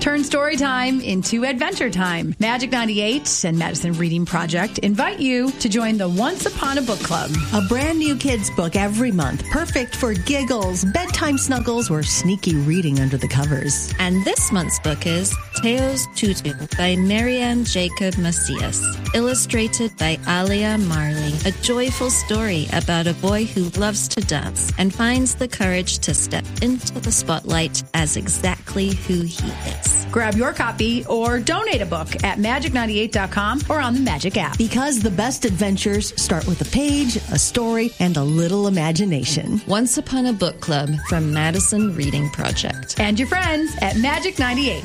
Turn story time into adventure time. Magic 98 and Madison Reading Project invite you to join the Once Upon a Book Club. A brand new kids book every month, perfect for giggles, bedtime snuggles, or sneaky reading under the covers. And this month's book is Teos Tutu by Marianne Jacob Macias, illustrated by Alia Marley, a joyful story about a boy who loves to dance and finds the courage to step into the spotlight as exactly who he is. Grab your copy or donate a book at magic98.com or on the Magic app. Because the best adventures start with a page, a story, and a little imagination. Once Upon a Book Club from Madison Reading Project. And your friends at Magic 98.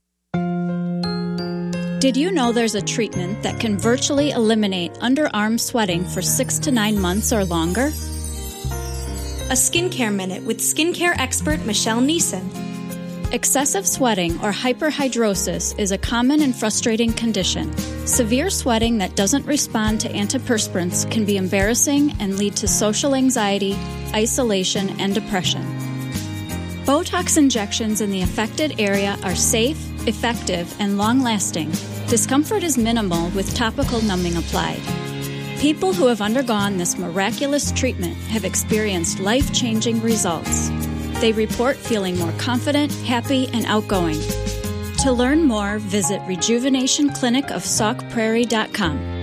Did you know there's a treatment that can virtually eliminate underarm sweating for 6 to 9 months or longer? A Skincare Minute with skincare expert Michelle Neeson. Excessive sweating or hyperhidrosis is a common and frustrating condition. Severe sweating that doesn't respond to antiperspirants can be embarrassing and lead to social anxiety, isolation, and depression. Botox injections in the affected area are safe, effective, and long-lasting. Discomfort is minimal with topical numbing applied. People who have undergone this miraculous treatment have experienced life-changing results. They report feeling more confident, happy, and outgoing. To learn more, visit rejuvenationclinicofsaukprairie.com.